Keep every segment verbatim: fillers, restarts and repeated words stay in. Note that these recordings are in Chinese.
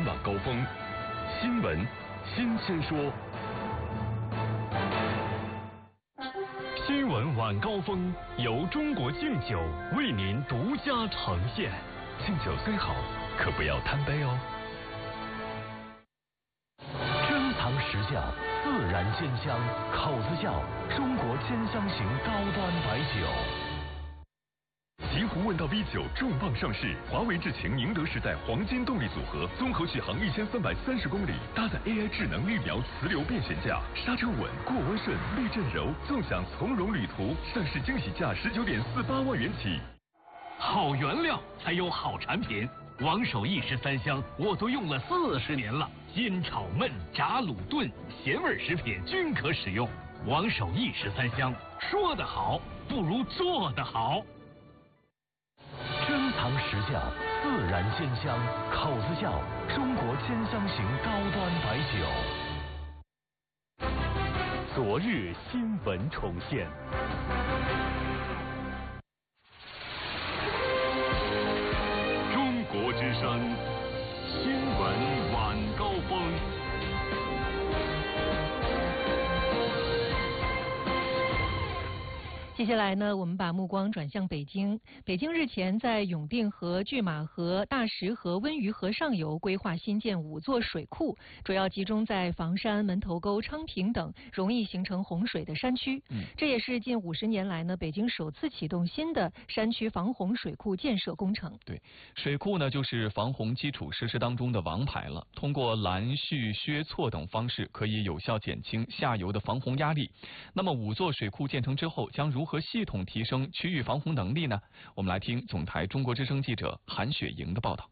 晚高峰，新闻新鲜说。新闻晚高峰由中国敬酒为您独家呈现。敬酒虽好，可不要贪杯哦。珍藏实窖，自然鲜香，口子窖，中国兼香型高端白酒。极狐问道 V 九重磅上市，华为智擎宁德时代黄金动力组合，综合续航一千三百三十公里，搭载 A I 智能预瞄磁流变悬架，刹车稳，过弯顺，避震柔，纵享从容旅途。上市惊喜价十九点四八万元起。好原料才有好产品，王守义十三香我都用了四十年了，煎炒焖炸卤炖咸味食品均可使用。王守义十三香，说得好不如做得好。珍藏实窖，自然鲜香，口子窖，中国兼香型高端白酒。昨日新闻重现。中国之声新闻晚高峰。 接下来呢，我们把目光转向北京。北京日前在永定河、拒马河、大石河、温榆河上游规划新建五座水库，主要集中在房山、门头沟、昌平等容易形成洪水的山区。嗯，这也是近五十年来呢，北京首次启动新的山区防洪水库建设工程。 对，水库呢就是防洪基础设施当中的王牌了。通过拦蓄、削错等方式，可以有效减轻下游的防洪压力。那么五座水库建成之后，将如何系统提升区域防洪能力呢？我们来听总台中国之声记者韩雪莹的报道。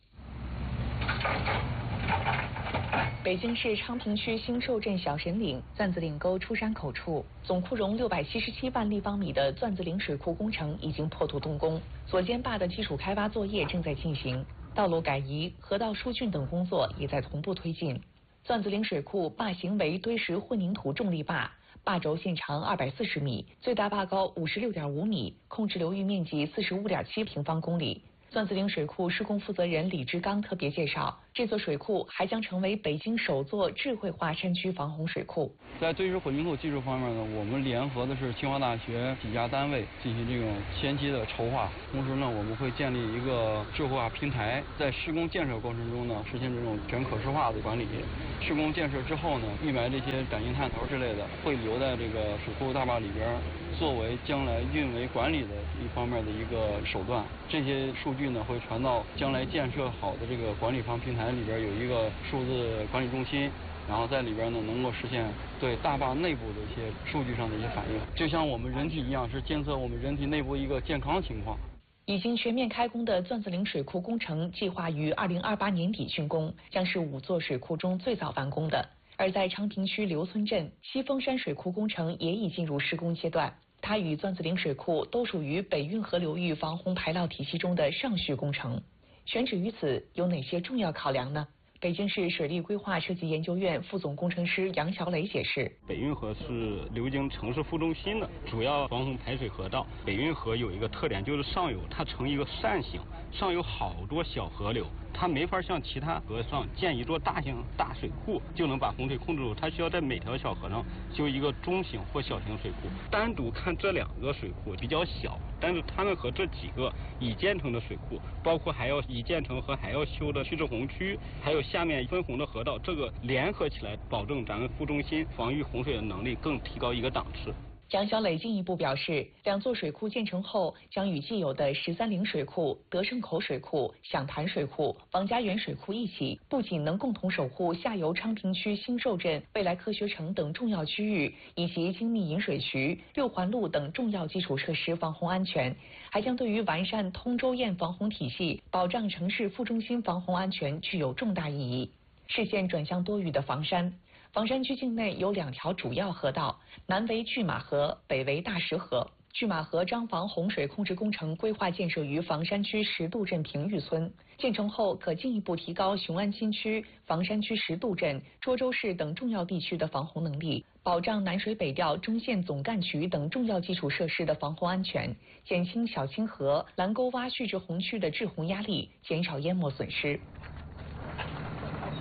北京市昌平区兴寿镇小神岭钻子岭沟出山口处，总库容六百七十七万立方米的钻子岭水库工程已经破土动工，左肩坝的基础开挖作业正在进行，道路改移、河道疏浚等工作也在同步推进。钻子岭水库坝型为堆石混凝土重力坝，坝轴线长二百四十米，最大坝高五十六点五米，控制流域面积四十五点七平方公里。钻子岭水库施工负责人李志刚特别介绍，这座水库还将成为北京首座智慧化山区防洪水库。 在堆石混凝土技术方面呢，我们联合的是清华大学几家单位进行这种前期的筹划，同时呢，我们会建立一个智慧化平台，在施工建设过程中呢，实现这种全可视化的管理。施工建设之后呢，预埋这些感应探头之类的，会留在这个水库大坝里边，作为将来运维管理的一方面的一个手段。这些数据呢会传到将来建设好的这个管理方平台里边，有一个数字管理中心，然后在里边呢能够实现对大坝内部的一些数据上的一些反应，就像我们人体一样，是监测我们人体内部一个健康情况。 已经全面开工的钻子岭水库工程计划于二零二八年底竣工，将是五座水库中最早完工的。而在昌平区刘村镇，西峰山水库工程也已进入施工阶段。它与钻子岭水库都属于北运河流域防洪排涝体系中的上序工程。选址于此有哪些重要考量呢？北京市水利规划设计研究院副总工程师杨小磊解释， 北运河是流经城市副中心的主要防洪排水河道。北运河有一个特点，就是上游它呈一个扇形，上有好多小河流，它没法像其他河上建一座大型大水库就能把洪水控制住，它需要在每条小河上修一个中型或小型水库。单独看这两个水库比较小，但是它们和这几个已建成的水库，包括还要已建成和还要修的蓄滞洪区，还有下面分洪的河道，这个联合起来，保证咱们副中心防御洪水的能力更提高一个档次。 杨小磊进一步表示，两座水库建成后，将与既有的十三陵水库、德胜口水库、响潭水库、王家园水库一起，不仅能共同守护下游昌平区兴寿镇、未来科学城等重要区域，以及精密引水渠、六环路等重要基础设施防洪安全，还将对于完善通州堰防洪体系、保障城市副中心防洪安全具有重大意义。视线转向多雨的房山。房山区境内有两条主要河道，南为拒马河，北为大石河。拒马河张防洪水控制工程规划建设于房山区石渡镇平峪村，建成后可进一步提高雄安新区、房山区石渡镇、涿州市等重要地区的防洪能力，保障南水北调中线总干渠等重要基础设施的防洪安全，减轻小清河、蓝沟洼蓄滞洪区的滞洪压力，减少淹没损失。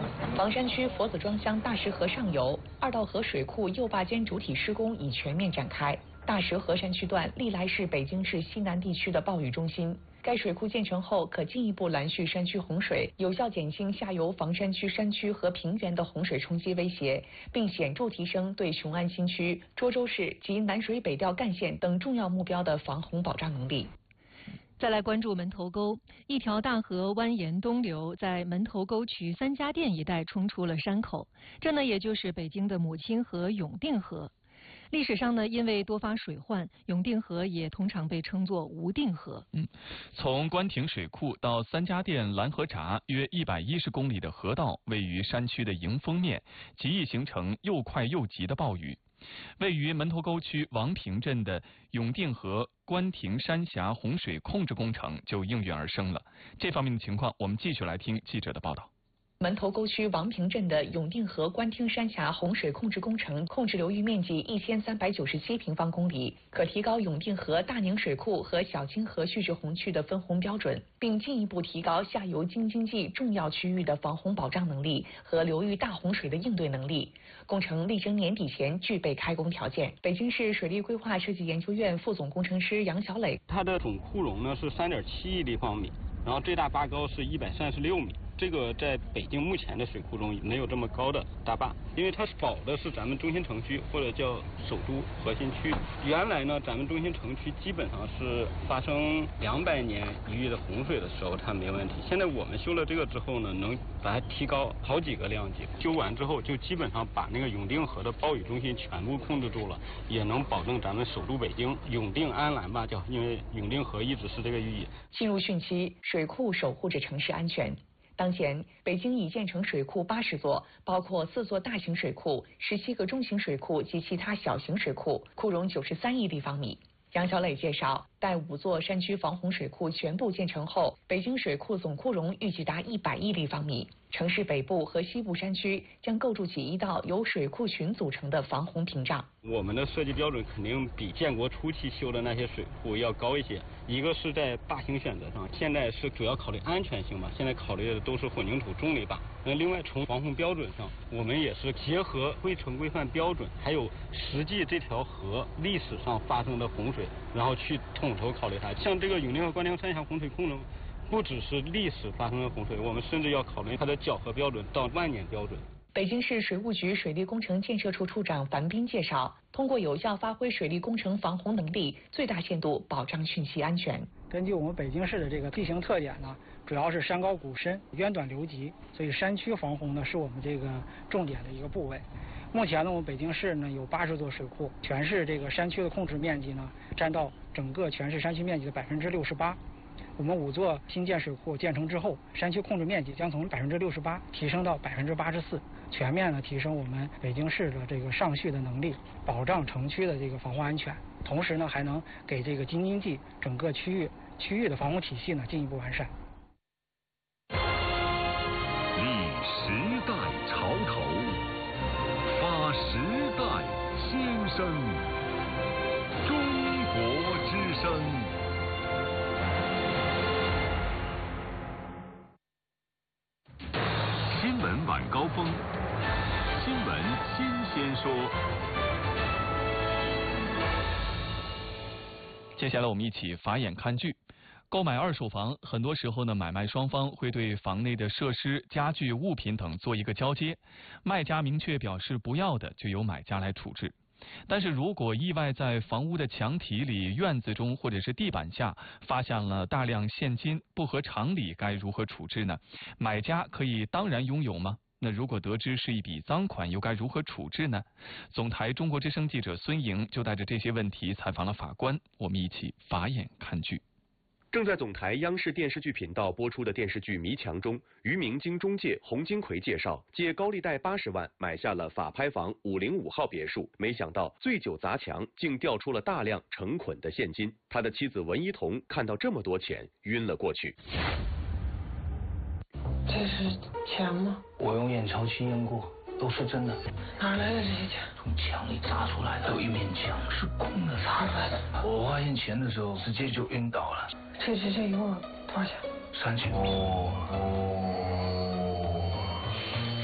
房山区佛子庄乡大石河上游二道河水库右坝间主体施工已全面展开。大石河山区段历来是北京市西南地区的暴雨中心。该水库建成后，可进一步拦蓄山区洪水，有效减轻下游房山区山区和平原的洪水冲击威胁，并显著提升对雄安新区、涿州市及南水北调干线等重要目标的防洪保障能力。 再来关注门头沟，一条大河蜿蜒东流，在门头沟区三家店一带冲出了山口，这呢也就是北京的母亲河永定河。历史上呢，因为多发水患，永定河也通常被称作无定河。 嗯，从官亭水库到三家店拦河闸，约一百一十公里的河道位于山区的迎风面，极易形成又快又急的暴雨。位于门头沟区王坪镇的永定河官亭山峡洪水控制工程就应运而生了。这方面的情况，我们继续来听记者的报道。 门头沟区王坪镇的永定河官厅山峡洪水控制工程控制流域面积一千三百九十七平方公里，可提高永定河大宁水库和小清河蓄滞洪区的分洪标准，并进一步提高下游京津冀重要区域的防洪保障能力和流域大洪水的应对能力。工程力争年底前具备开工条件。北京市水利规划设计研究院副总工程师杨小磊， 它的总库容呢是三点七亿立方米，然后最大坝高是一百三十六米。这个在北京目前的水库中没有这么高的大坝，因为它保的是咱们中心城区或者叫首都核心区。原来呢，咱们中心城区基本上是发生两百年一遇的洪水的时候它没问题。现在我们修了这个之后呢，能把它提高好几个量级。修完之后就基本上把那个永定河的暴雨中心全部控制住了，也能保证咱们首都北京永定安澜吧，叫因为永定河一直是这个寓意。 进入汛期，水库守护着城市安全。当前，北京已建成水库八十座，包括四座大型水库、十七个中型水库及其他小型水库，库容九十三亿立方米。杨小磊介绍，待五座山区防洪水库全部建成后，北京水库总库容预计达一百亿立方米。城市北部和西部山区将构筑起一道由水库群组成的防洪屏障。 我们的设计标准肯定比建国初期修的那些水库要高一些。一个是在坝型选择上，现在是主要考虑安全性嘛，现在考虑的都是混凝土重力坝。那另外从防洪标准上，我们也是结合规程规范标准，还有实际这条河历史上发生的洪水，然后去统筹考虑它。像这个永定河官亭山峡洪水控制，不只是历史发生的洪水，我们甚至要考虑它的搅和标准到万年标准。 北京市水务局水利工程建设处处长樊斌介绍，通过有效发挥水利工程防洪能力，最大限度保障汛期安全。 根据我们北京市的这个地形特点呢，主要是山高谷深、渊短流急，所以山区防洪呢是我们这个重点的一个部位。目前呢，我们北京市呢有八十座水库，全市这个山区的控制面积呢占到整个全市山区面积的百分之六十八。我们五座新建水库建成之后，山区控制面积将从百分之六十八提升到百分之八十四，全面的提升我们北京市的这个上蓄的能力，保障城区的这个防洪安全。同时呢，还能给这个京津冀整个区域区域的防洪体系呢进一步完善。 立时代潮头，发时代先声，中国之声。新闻晚高峰，新闻新鲜说。 接下来我们一起法眼看剧。购买二手房，很多时候呢，买卖双方会对房内的设施、家具、物品等做一个交接，卖家明确表示不要的，就由买家来处置。但是如果意外在房屋的墙体里、院子中或者是地板下发现了大量现金，不合常理，该如何处置呢？买家可以当然拥有吗？那如果得知是一笔赃款，又该如何处置呢？总台中国之声记者孙莹就带着这些问题采访了法官，我们一起法眼看剧。 正在总台央视电视剧频道播出的电视剧《迷墙》中，于明经中介洪金奎介绍，借高利贷八十万买下了法拍房五零五号别墅，没想到醉酒砸墙，竟调出了大量成捆的现金。他的妻子文一彤看到这么多钱，晕了过去。 这是钱吗？我用验钞机验过，都是真的。哪来的这些钱？从墙里砸出来的，有一面墙是空的，砸出来的。我发现钱的时候，直接就晕倒了。这这这一共多少钱？三千。哦哦。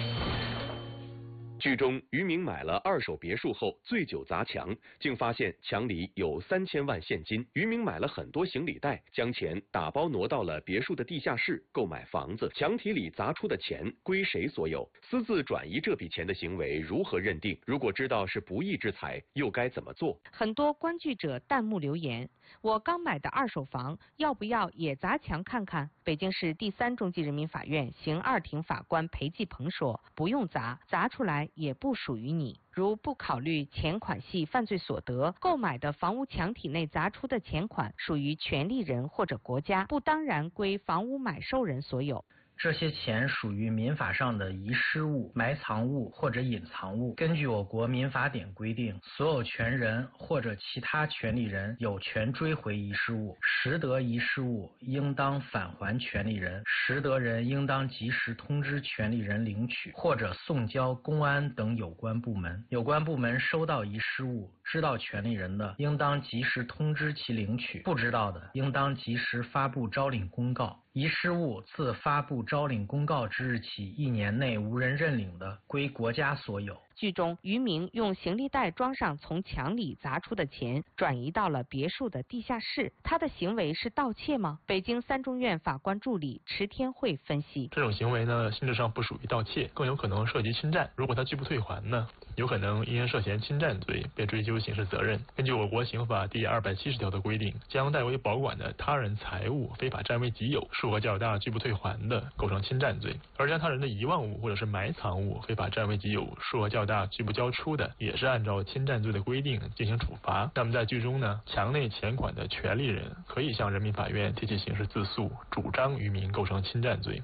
剧中渔民买了二手别墅后醉酒砸墙，竟发现墙里有三千万现金。渔民买了很多行李袋，将钱打包挪到了别墅的地下室购买房子。墙体里砸出的钱归谁所有？私自转移这笔钱的行为如何认定？如果知道是不义之财，又该怎么做？ 很多观剧者弹幕留言：我刚买的二手房，要不要也砸墙看看？北京市第三中级人民法院刑二庭法官裴继鹏说：不用砸，砸出来也不属于你。如不考虑钱款系犯罪所得，购买的房屋墙体内砸出的钱款属于权利人或者国家，不当然归房屋买受人所有。 这些钱属于民法上的遗失物、埋藏物或者隐藏物。根据我国民法典规定，所有权人或者其他权利人有权追回遗失物，拾得遗失物应当返还权利人，拾得人应当及时通知权利人领取，或者送交公安等有关部门。有关部门收到遗失物，知道权利人的，应当及时通知其领取；不知道的，应当及时发布招领公告。遗失物自发布招领公告之日起一年内无人认领的，归国家所有。 剧中，渔民用行李袋装上从墙里砸出的钱，转移到了别墅的地下室。他的行为是盗窃吗？北京三中院法官助理池天慧分析： 这种行为呢，性质上不属于盗窃，更有可能涉及侵占。如果他拒不退还呢，有可能因涉嫌侵占罪被追究刑事责任。根据我国刑法第二百七十条的规定，将代为保管的他人财物非法占为己有，数额较大拒不退还的，构成侵占罪；而将他人的遗忘物或者是埋藏物非法占为己有，数额较大拒不交出的，也是按照侵占罪的规定进行处罚。那么在剧中呢，墙内钱款的权利人可以向人民法院提起刑事自诉，主张渔民构成侵占罪。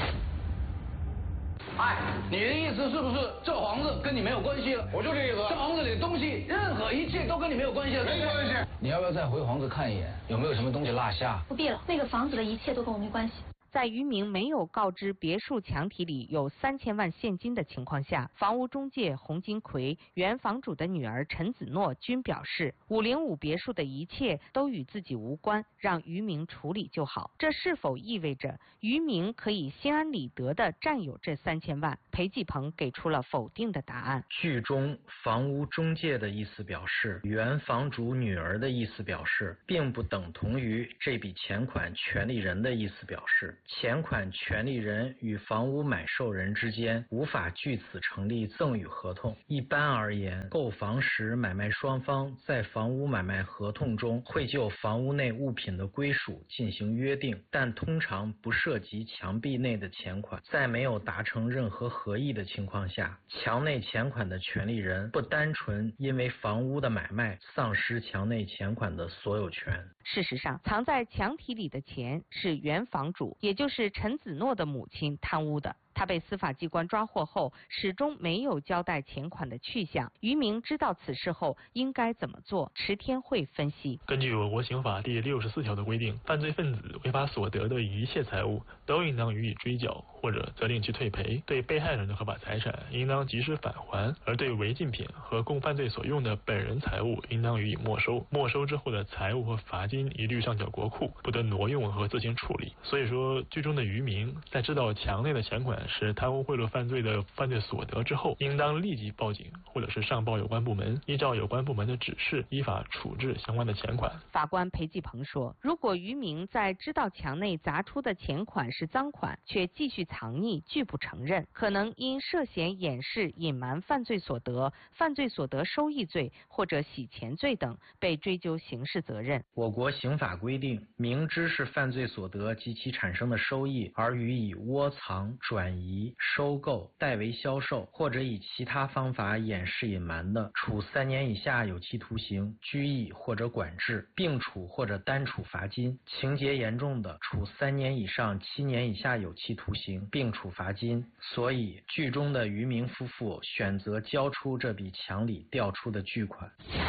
哎，你的意思是不是这房子跟你没有关系了？我就这意思。这房子里的东西，任何一切都跟你没有关系了，没关系。你要不要再回房子看一眼，有没有什么东西落下？ 不必了，那个房子的一切都跟我没关系。 在渔民没有告知别墅墙体里有三千万现金的情况下，房屋中介洪金奎、原房主的女儿陈子诺均表示，五零五别墅的一切都与自己无关，让渔民处理就好。这是否意味着渔民可以心安理得地占有这三千万？裴继鹏给出了否定的答案。 剧中房屋中介的意思表示，原房主女儿的意思表示，并不等同于这笔钱款权利人的意思表示。钱款权利人与房屋买受人之间无法据此成立赠与合同。一般而言，购房时买卖双方在房屋买卖合同中会就房屋内物品的归属进行约定，但通常不涉及墙壁内的钱款。在没有达成任何合意的情况下，墙内钱款的权利人不单纯因为房屋的买卖丧失墙内钱款的所有权。 事实上，藏在墙体里的钱是原房主，也就是陈子诺的母亲贪污的。他被司法机关抓获后，始终没有交代钱款的去向。渔民知道此事后应该怎么做？池天慧分析： 根据我国刑法第六十四条的规定，犯罪分子违法所得的一切财物都应当予以追缴，或者责令其退赔。对被害人的合法财产应当及时返还，而对违禁品和供犯罪所用的本人财物应当予以没收。没收之后的财物和罚金一律上缴国库，不得挪用和自行处理。所以说，剧中的渔民在知道墙内的钱款是贪污贿赂犯罪的犯罪所得之后，应当立即报警，或者是上报有关部门，依照有关部门的指示，依法处置相关的钱款。 法官裴继鹏说，如果渔民在知道墙内砸出的钱款是赃款，却继续藏匿，拒不承认，可能因涉嫌掩饰、隐瞒犯罪所得、犯罪所得收益罪或者洗钱罪等，被追究刑事责任。 我国刑法规定，明知是犯罪所得及其产生的收益，而予以窝藏、转移、收购、代为销售，或者以其他方法掩饰隐瞒的，处三年以下有期徒刑、拘役或者管制，并处或者单处罚金；情节严重的，处三年以上七年以下有期徒刑，并处罚金。所以，剧中的渔民夫妇选择交出这笔墙里调出的巨款。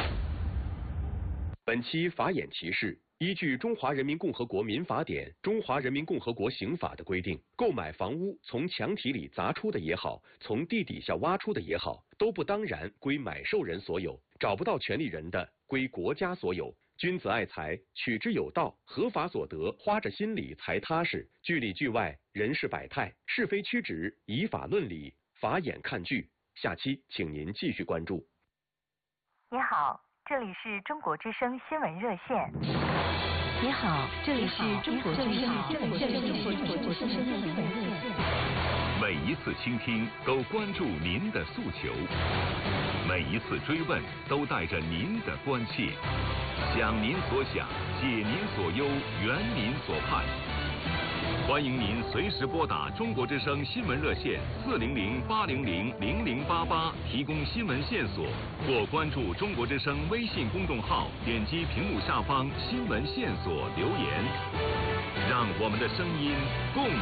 本期法眼提示：依据《中华人民共和国民法典》《中华人民共和国刑法》的规定，购买房屋从墙体里砸出的也好，从地底下挖出的也好，都不当然归买受人所有，找不到权利人的，归国家所有。君子爱财，取之有道，合法所得，花着心里才踏实。剧里剧外，人事百态，是非曲直，以法论理，法眼看剧。 下期请您继续关注。 你好，这里是中国之声新闻热线。 你好，这里是中国之声新闻热线。 每一次倾听都关注您的诉求，每一次追问都带着您的关切，想您所想，解您所忧，圆您所盼。欢迎您随时拨打中国之声新闻热线四零零八零零零零八八提供新闻线索，或关注中国之声微信公众号，点击屏幕下方新闻线索留言，让我们的声音共